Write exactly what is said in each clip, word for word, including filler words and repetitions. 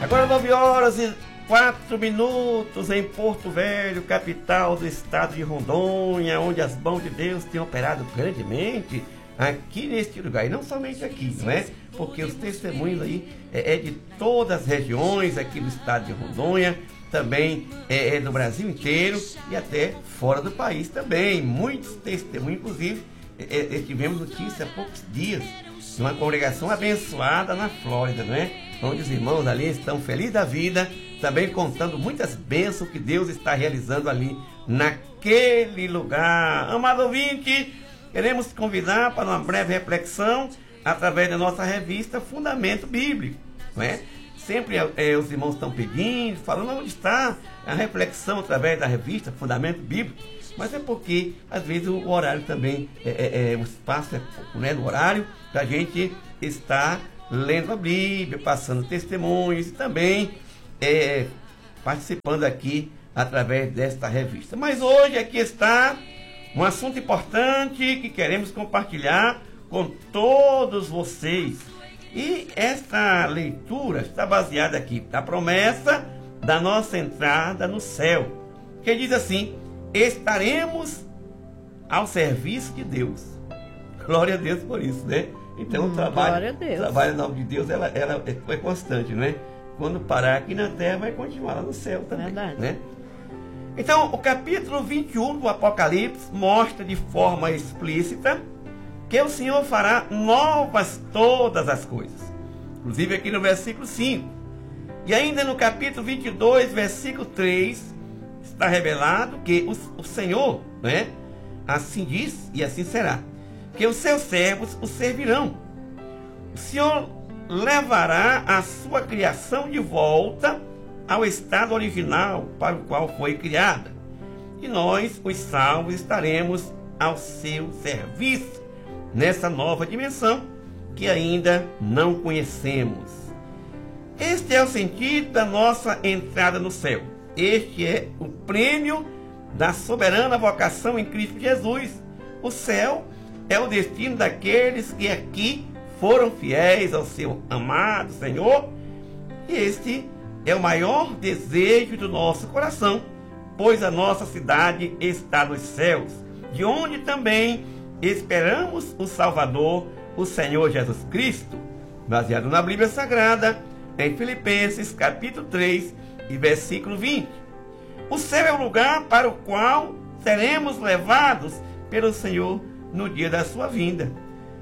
Agora nove horas e quatro minutos em Porto Velho, capital do estado de Rondônia, onde as mãos de Deus têm operado grandemente aqui neste lugar. E não somente aqui, não é? Porque os testemunhos aí é, é de todas as regiões aqui do estado de Rondônia, também é, é do Brasil inteiro e até fora do país também. Muitos testemunhos, inclusive, é, é, tivemos notícia há poucos dias de uma congregação abençoada na Flórida, não é? Onde os irmãos ali estão felizes da vida, também contando muitas bênçãos que Deus está realizando ali naquele lugar. Amado ouvinte, queremos te convidar para uma breve reflexão através da nossa revista Fundamento Bíblico, não é? Sempre é, os irmãos estão pedindo, falando onde está a reflexão através da revista Fundamento Bíblico, mas é porque às vezes o horário também, é, é, é, o espaço é pouco, né, no horário da gente estar lendo a Bíblia, passando testemunhos e também é, participando aqui através desta revista. Mas hoje aqui está um assunto importante que queremos compartilhar com todos vocês. E esta leitura está baseada aqui na promessa da nossa entrada no céu, que diz assim: estaremos ao serviço de Deus. Glória a Deus por isso, né? Então hum, o trabalho, trabalho em nome de Deus ela, ela é constante, não é? Quando parar aqui na terra, vai continuar lá no céu também. Verdade. Né? Então, o capítulo vinte e um do Apocalipse mostra de forma explícita que o Senhor fará novas todas as coisas. Inclusive aqui no versículo cinco. E ainda no capítulo vinte e dois, versículo três, está revelado que o, o Senhor, né, assim diz e assim será, que os seus servos o servirão. O Senhor levará a sua criação de volta ao estado original para o qual foi criada. E nós, os salvos, estaremos ao seu serviço nessa nova dimensão que ainda não conhecemos. Este é o sentido da nossa entrada no céu. Este é o prêmio da soberana vocação em Cristo Jesus. O céu é o destino daqueles que aqui foram fiéis ao seu amado Senhor. E este é o maior desejo do nosso coração, pois a nossa cidade está nos céus, de onde também esperamos o Salvador, o Senhor Jesus Cristo, baseado na Bíblia Sagrada, em Filipenses capítulo três e versículo vinte. O céu é o lugar para o qual seremos levados pelo Senhor no dia da sua vinda.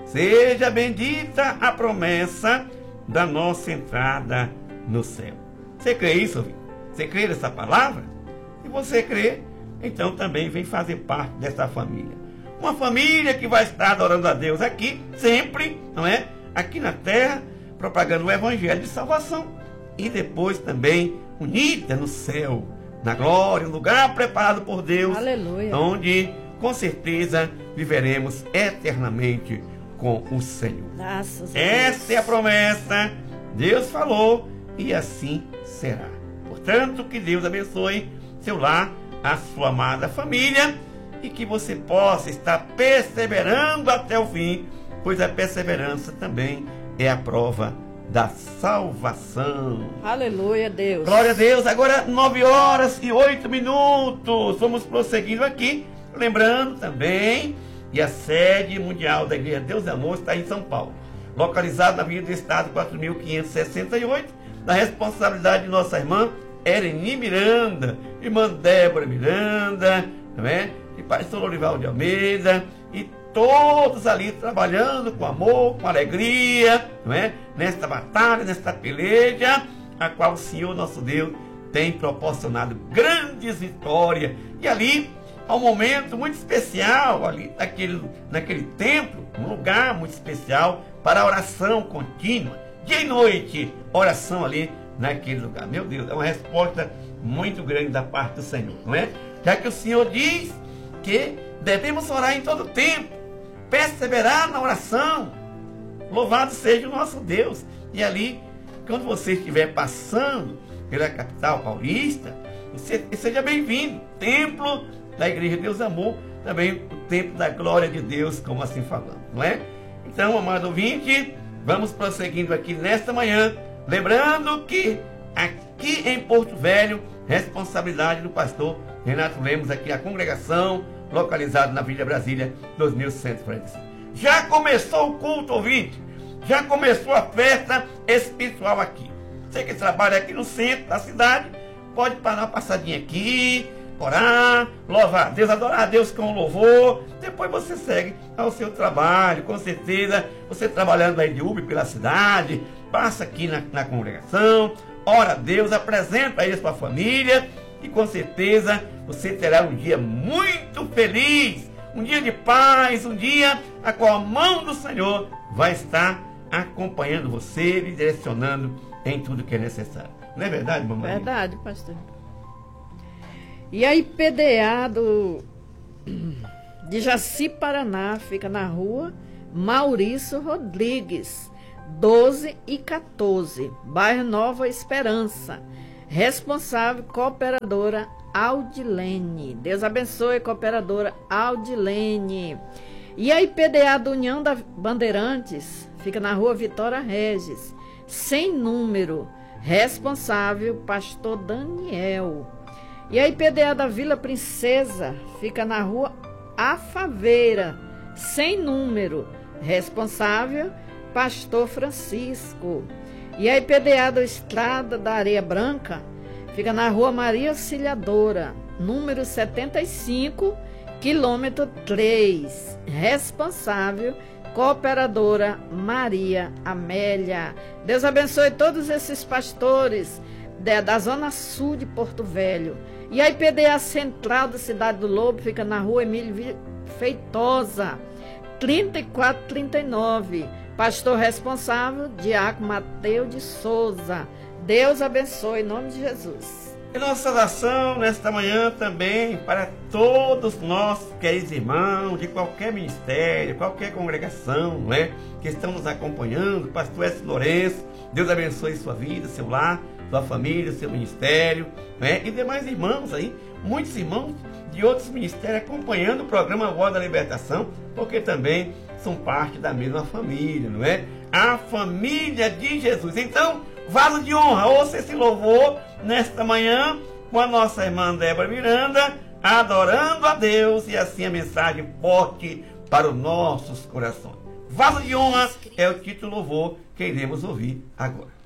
Seja bendita a promessa da nossa entrada no céu. Você crê isso, ouvinte? Você crê nessa palavra? Se você crê, então também vem fazer parte dessa família. Uma família que vai estar adorando a Deus aqui, sempre, não é? Aqui na terra, propagando o evangelho de salvação. E depois também unida no céu, na glória, um lugar preparado por Deus. Aleluia. Onde, com certeza, viveremos eternamente com o Senhor. Graças Essa é a promessa. Deus falou e assim será. Portanto, que Deus abençoe seu lar, a sua amada família, e que você possa estar perseverando até o fim, pois a perseverança também é a prova da salvação. Aleluia, Deus. Glória a Deus. Agora nove horas e oito minutos. Vamos prosseguindo aqui, lembrando também que a sede mundial da Igreja Deus e Amor está em São Paulo, localizado na Avenida do Estado quatro mil quinhentos e sessenta e oito, da responsabilidade de nossa irmã Ereni Miranda, irmã Débora Miranda, não é? E pastor Olival de Almeida, e todos ali trabalhando com amor, com alegria, não é? Nesta batalha, nesta peleja, a qual o Senhor nosso Deus tem proporcionado grandes vitórias. E ali, há um momento muito especial, ali naquele, naquele templo, um lugar muito especial para a oração contínua, dia e noite, oração ali naquele lugar. Meu Deus, é uma resposta muito grande da parte do Senhor, não é? Já que o Senhor diz que devemos orar em todo tempo, perseverar na oração. Louvado seja o nosso Deus. E ali, quando você estiver passando pela capital paulista, você seja bem-vindo. Templo da Igreja Deus Amor, também o templo da glória de Deus, como assim falamos, não é? Então, amado ouvinte, vamos prosseguindo aqui nesta manhã, lembrando que aqui em Porto Velho, responsabilidade do pastor Renato Lemos, aqui a congregação, localizada na Vila Brasília, dois mil cento e quarenta e cinco. Já começou o culto, ouvinte, já começou a festa espiritual aqui. Você que trabalha aqui no centro da cidade, pode parar uma passadinha aqui, orar, louvar a Deus, adorar a Deus com louvor. Depois você segue ao seu trabalho, com certeza. Você trabalhando aí de Uber pela cidade, passa aqui na, na congregação, ora a Deus, apresenta aí a sua família e com certeza você terá um dia muito feliz, um dia de paz, um dia a qual a mão do Senhor vai estar acompanhando você, lhe direcionando em tudo que é necessário. Não é verdade, mamãe? Verdade, pastor. E a I P D A do, de Jaci, Paraná, fica na rua Maurício Rodrigues, doze e quatorze, bairro Nova Esperança. Responsável, cooperadora Aldilene. Deus abençoe, cooperadora Aldilene. E a I P D A do União da Bandeirantes, fica na rua Vitória Regis, sem número. Responsável, pastor Daniel. E a I P D A da Vila Princesa fica na rua Afaveira, sem número. Responsável, pastor Francisco. E a I P D A da Estrada da Areia Branca fica na rua Maria Auxiliadora, número setenta e cinco, quilômetro três. Responsável, cooperadora Maria Amélia. Deus abençoe todos esses pastores da, da Zona Sul de Porto Velho. E a I P D A Central da Cidade do Lobo fica na rua Emílio Feitosa, trinta e quatro trinta e nove. Pastor responsável, Diácono Mateus de Souza. Deus abençoe, em nome de Jesus. E nossa oração nesta manhã também para todos nós, queridos irmãos, de qualquer ministério, qualquer congregação, não é? Que estão nos acompanhando, pastor S. Lourenço, Deus abençoe sua vida, seu lar, sua família, seu ministério, não é? E demais irmãos aí, muitos irmãos de outros ministérios acompanhando o programa Voz da Libertação, porque também são parte da mesma família, não é? A família de Jesus. Então, vaso de honra, ouça esse louvor nesta manhã com a nossa irmã Débora Miranda, adorando a Deus, e assim a mensagem forte para os nossos corações. Vaso de honra é o título do louvor que iremos ouvir agora.